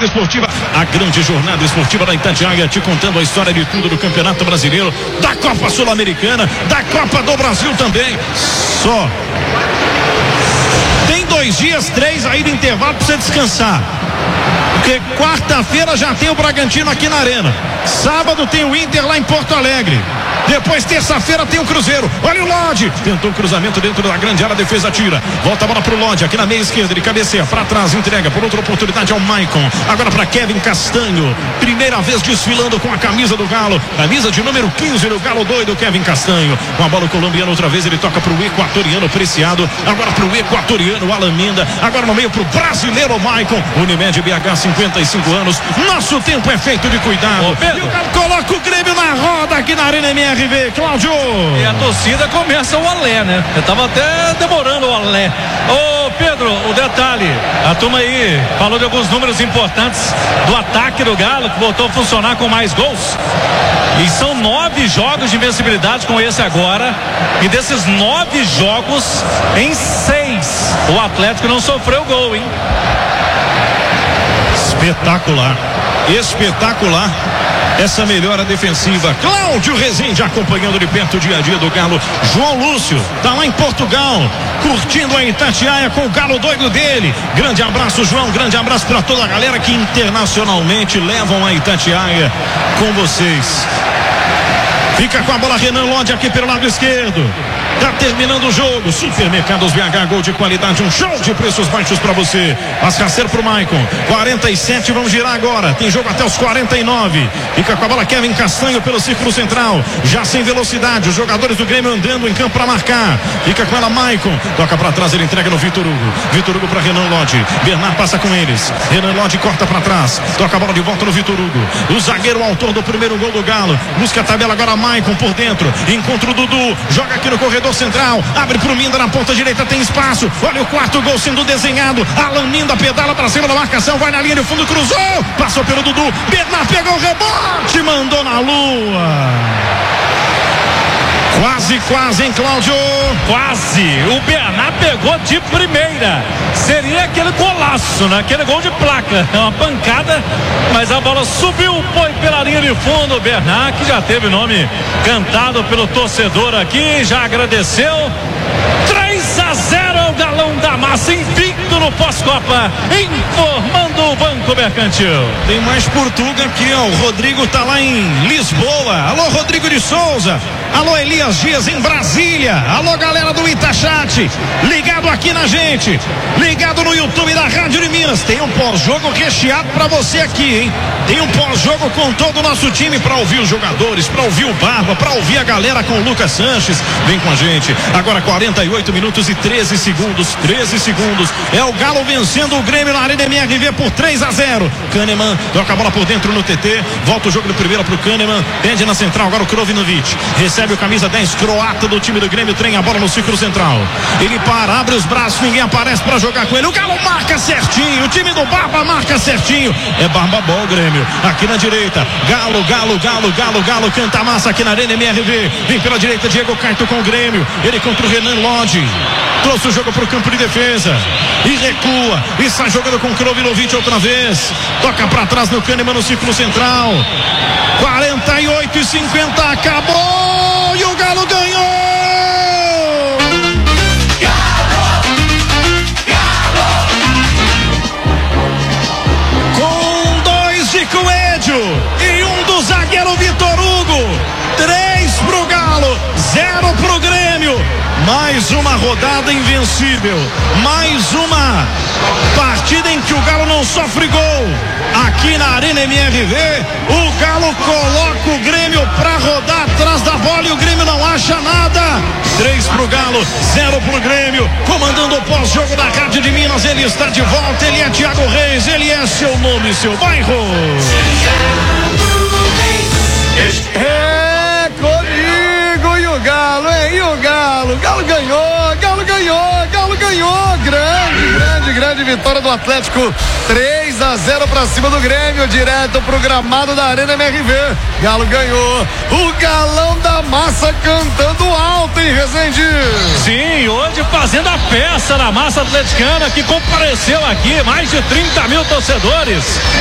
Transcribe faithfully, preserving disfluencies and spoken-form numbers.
jornada esportiva, a grande jornada esportiva da Itatiaia, te contando a história de tudo do Campeonato Brasileiro, da Copa Sul-Americana, da Copa do Brasil também. Só tem dois dias, três aí de intervalo pra você descansar. Porque quarta-feira já tem o Bragantino aqui na Arena. Sábado tem o Inter lá em Porto Alegre. Depois, terça-feira, tem o Cruzeiro. Olha o Lodge. Tentou o cruzamento dentro da grande área, a defesa tira. Volta a bola pro Lodge, aqui na meia esquerda. Ele cabeceia para trás, entrega por outra oportunidade ao Maicon. Agora para Kevin Castanho. Primeira vez desfilando com a camisa do Galo. Camisa de número quinze do Galo doido, Kevin Castanho. Com a bola colombiana outra vez, ele toca pro equatoriano Preciado. Agora pro equatoriano Alan Minda. Agora no meio pro brasileiro Maicon. Unimed B H, cinquenta e cinco anos. Nosso tempo é feito de cuidado. Ô, Pedro. E o Galo coloca o Grêmio na roda aqui na Arena M R V. Cláudio. E a torcida começa o alé, né? Eu tava até demorando o alé. Ô, Pedro, o detalhe, a turma aí falou de alguns números importantes do ataque do Galo, que voltou a funcionar com mais gols. E são nove jogos de invencibilidade com esse agora. E desses nove jogos, em seis, o Atlético não sofreu gol, hein? Espetacular. Espetacular. Essa melhora defensiva. Cláudio Rezende acompanhando de perto o dia a dia do Galo. João Lúcio tá lá em Portugal, curtindo a Itatiaia com o Galo doido dele. Grande abraço, João. Grande abraço para toda a galera que internacionalmente levam a Itatiaia com vocês. Fica com a bola Renan Lodge aqui pelo lado esquerdo. Tá terminando o jogo. Supermercados B H, gol de qualidade, um show de preços baixos pra você. Pascaceiro pro Maicon. quarenta e sete, vamos girar agora. Tem jogo até os quarenta e nove. Fica com a bola Kevin Castanho pelo círculo central. Já sem velocidade. Os jogadores do Grêmio andando em campo pra marcar. Fica com ela Maicon. Toca pra trás, ele entrega no Vitor Hugo. Vitor Hugo pra Renan Lodge. Bernard passa com eles. Renan Lodge corta pra trás. Toca a bola de volta no Vitor Hugo. O zagueiro, autor do primeiro gol do Galo. Busca a tabela agora Maicon por dentro. Encontra o Dudu. Joga aqui no corredor central, abre pro Minda na ponta direita, tem espaço, olha o quarto gol sendo desenhado, Alan Minda pedala pra cima da marcação, vai na linha de fundo, cruzou, passou pelo Dudu, Bernard pegou o rebote, mandou na lua. Quase, quase, hein, Cláudio? Quase. O Bernard pegou de primeira. Seria aquele golaço, né? Aquele gol de placa. É uma pancada, mas a bola subiu, foi pela linha de fundo. O Bernard, que já teve o nome cantado pelo torcedor aqui, já agradeceu. três a zero é o Galão da Massa, invicto no pós-Copa, informando o Banco Mercantil. Tem mais Portuga aqui, ó. O Rodrigo tá lá em Lisboa. Alô, Rodrigo de Souza. Alô, Elias Dias em Brasília. Alô, galera do Itachat, ligado aqui na gente, ligado no YouTube da Rádio de Minas. Tem um pós-jogo recheado pra você aqui, hein? Tem um pós-jogo com todo o nosso time pra ouvir os jogadores, pra ouvir o Barba, pra ouvir a galera com o Lucas Sanches. Vem com a gente. Agora quarenta e oito minutos e treze segundos. treze segundos. É o Galo vencendo o Grêmio na Arena M R V por três a zero. Kahneman toca a bola por dentro no T T. Volta o jogo de primeira pro Kahneman. Pede na central agora o Krovinovic. Recebe o camisa dez, croata do time do Grêmio. Trem a bola no círculo central. Ele para, abre os braços, ninguém aparece pra jogar com ele. O Galo marca certinho. O time do Barba marca certinho. É Barba Ball, Grêmio. Aqui na direita. Galo, Galo, Galo, Galo, Galo. Canta massa aqui na Arena M R V. Vem pela direita, Diego Caito com o Grêmio. Ele contra o Renan Lodge. Trouxe o jogo pro campo de defesa. E recua. E sai jogando com o Krovinovic outra vez. Toca pra trás no Kahneman no círculo central. quarenta e oito e cinquenta. Acabou. E o Galo ganhou. Galo. Galo. Com dois de Coelho e um do zagueiro Vitor Hugo. Três pro Galo, zero pro Grêmio. Mais uma rodada invencível. Mais uma partida em que o Galo não sofre gol. Aqui na Arena M R V, o Galo coloca o Grêmio pra rodar atrás da bola e o Grêmio não acha nada. Três pro Galo, zero pro Grêmio. Comandando o pós-jogo da Rádio de Minas, ele está de volta. Ele é Thiago Reis, ele é seu nome, seu bairro. É comigo e o Galo, hein? E o Galo? Galo ganhou, Galo ganhou, Galo ganhou. Grande, grande, grande vitória do Atlético. três a zero pra cima do Grêmio, direto pro gramado da Arena M R V. Galo ganhou. O Galão da Massa cantando alto, hein, Rezende? Sim, hoje fazendo a peça da massa atleticana que compareceu aqui, mais de trinta mil torcedores.